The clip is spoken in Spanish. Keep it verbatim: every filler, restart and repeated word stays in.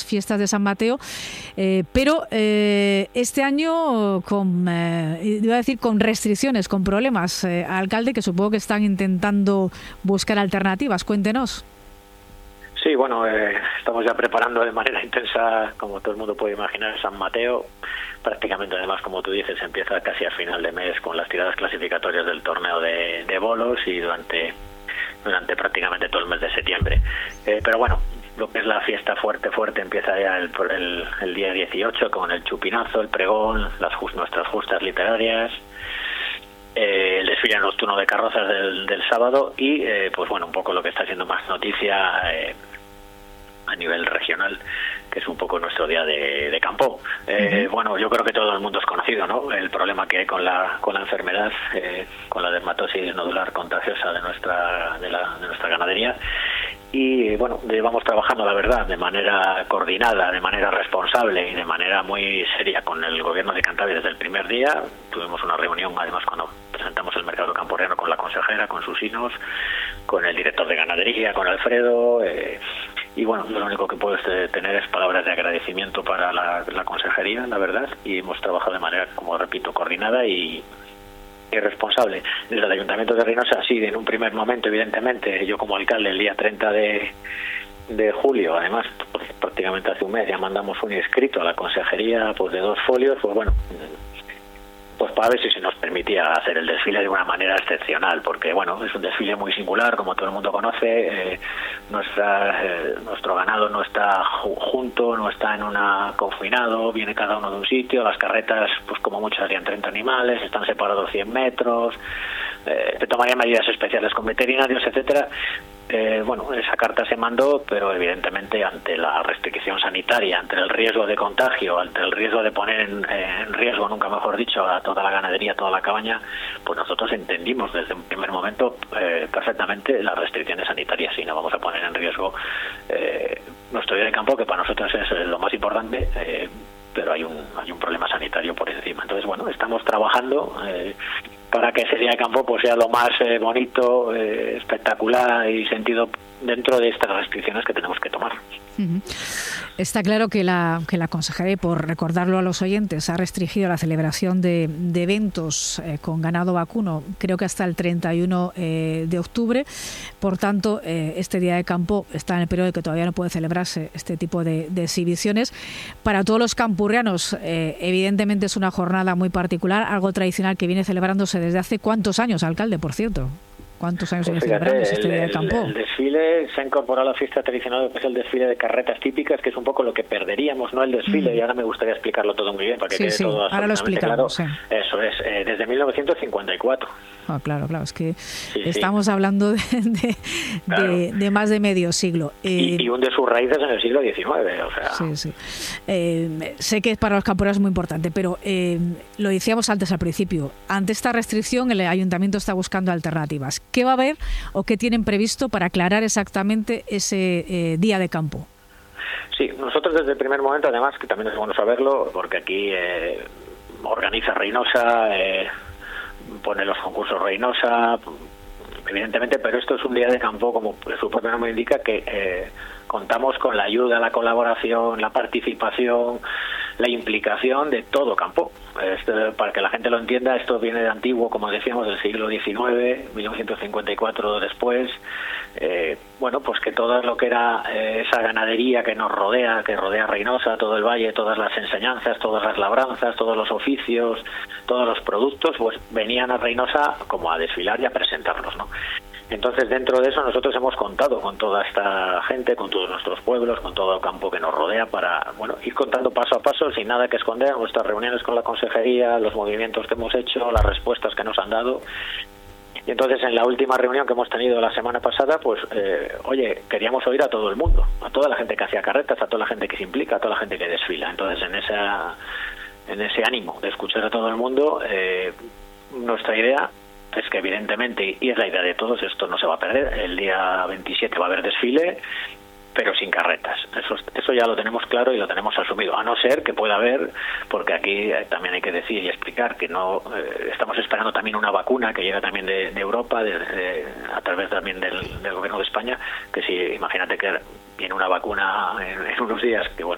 fiestas de San Mateo, eh, pero eh, este año con, eh, iba a decir, con restricciones, con problemas, eh, alcalde, que supongo que están intentando buscar alternativas. Cuéntenos. Sí, bueno, eh, estamos ya preparando de manera intensa, como todo el mundo puede imaginar, San Mateo. Prácticamente, además, como tú dices, empieza casi a final de mes con las tiradas clasificatorias del torneo de, de bolos y durante durante prácticamente todo el mes de septiembre. Eh, pero bueno, lo que es la fiesta fuerte, fuerte, empieza ya el, el, el día dieciocho con el chupinazo, el pregón, las just, nuestras justas literarias, eh, el desfile nocturno de carrozas del, del sábado y, eh, pues bueno, un poco lo que está siendo más noticia eh, a nivel regional, que es un poco nuestro día de, de campo. Eh, uh-huh. Bueno, yo creo que todo el mundo es conocido, ¿no? El problema que hay con la con la enfermedad, eh, con la dermatosis nodular contagiosa de nuestra de, la, de nuestra ganadería. Y bueno, llevamos trabajando, la verdad, de manera coordinada, de manera responsable y de manera muy seria con el gobierno de Cantabria desde el primer día. Tuvimos una reunión, además, cuando presentamos el mercado camporreano con la consejera, con sus hinos, con el director de ganadería, con Alfredo. Eh, y bueno, lo único que puedo tener es palabras de agradecimiento para la, la consejería, la verdad. Y hemos trabajado de manera, como repito, coordinada y y responsable. Desde el Ayuntamiento de Reynosa, sí, en un primer momento, evidentemente, yo como alcalde, el día treinta de, de julio, además, pues, prácticamente hace un mes, ya mandamos un escrito a la consejería, pues de dos folios, pues bueno, pues para ver si se nos permitía hacer el desfile de una manera excepcional, porque bueno, es un desfile muy singular, como todo el mundo conoce. eh, nuestra eh, nuestro ganado no está ju- junto, no está en una confinado, viene cada uno de un sitio, las carretas, pues como muchas harían treinta animales, están separados cien metros, eh, se tomarían medidas especiales con veterinarios, etcétera. Eh, bueno, esa carta se mandó, pero evidentemente ante la restricción sanitaria, ante el riesgo de contagio, ante el riesgo de poner en, en riesgo, nunca mejor dicho, a toda la ganadería, a toda la cabaña, pues nosotros entendimos desde un primer momento eh, perfectamente las restricciones sanitarias y no vamos a poner en riesgo eh, nuestro día de campo, que para nosotros es lo más importante, eh, pero hay un hay un problema sanitario por encima. Entonces, bueno, estamos trabajando eh, para que ese día de campo pues sea lo más eh, bonito, eh, espectacular y sentido dentro de estas restricciones que tenemos que tomar. Uh-huh. Está claro que la, que la consejería, por recordarlo a los oyentes, ha restringido la celebración de, de eventos eh, con ganado vacuno, creo que hasta el treinta y uno eh, de octubre. Por tanto, eh, este día de campo está en el periodo de que todavía no puede celebrarse este tipo de, de exhibiciones. Para todos los campurrianos, eh, evidentemente es una jornada muy particular, algo tradicional que viene celebrándose desde hace ¿cuántos años, alcalde, por cierto? ¿Cuántos años pues viene celebrando este el, día de campo? El, el desfile se ha incorporado a la fiesta tradicional, que es el desfile de carretas típicas, que es un poco lo que perderíamos, no el desfile, mm. y ahora me gustaría explicarlo todo muy bien para que sí, quede sí. todo ahora lo explicamos, claro. Sí. Eso es, eh, desde mil novecientos cincuenta y cuatro. Oh, claro, claro, es que sí, estamos sí. hablando de, de, claro. de, de más de medio siglo. Eh, y, y hunde sus raíces en el siglo diecinueve, o sea... Sí, sí. Eh, sé que para los camporeros es muy importante, pero eh, lo decíamos antes al principio, ante esta restricción el Ayuntamiento está buscando alternativas. ¿Qué va a haber o qué tienen previsto para aclarar exactamente ese eh, día de campo? Sí, nosotros desde el primer momento, además, que también es bueno saberlo, porque aquí eh, organiza Reynosa... Eh, pone los concursos Reynosa, evidentemente, pero esto es un día de campo, como su propio nombre indica, que eh, contamos con la ayuda, la colaboración, la participación, la implicación de todo campo. Esto, para que la gente lo entienda, esto viene de antiguo, como decíamos, del siglo diecinueve, mil novecientos cincuenta y cuatro después. Eh, bueno, pues que todo lo que era eh, esa ganadería que nos rodea, que rodea Reynosa, todo el valle, todas las enseñanzas, todas las labranzas, todos los oficios, todos los productos, pues venían a Reynosa como a desfilar y a presentarlos, ¿no? Entonces, dentro de eso, nosotros hemos contado con toda esta gente, con todos nuestros pueblos, con todo el campo que nos rodea, para bueno ir contando paso a paso, sin nada que esconder, nuestras reuniones con la consejería, los movimientos que hemos hecho, las respuestas que nos han dado. Y entonces, en la última reunión que hemos tenido la semana pasada, pues, eh, oye, queríamos oír a todo el mundo, a toda la gente que hacía carretas, a toda la gente que se implica, a toda la gente que desfila. Entonces, en esa en ese ánimo de escuchar a todo el mundo, eh, nuestra idea es que evidentemente, y es la idea de todos, esto no se va a perder, el día veintisiete va a haber desfile, pero sin carretas. Eso, eso ya lo tenemos claro y lo tenemos asumido, a no ser que pueda haber, porque aquí eh, también hay que decir y explicar que no eh, estamos esperando también una vacuna que llega también de, de Europa, de, de, a través también del, del gobierno de España, que si imagínate que viene una vacuna en, en unos días que bueno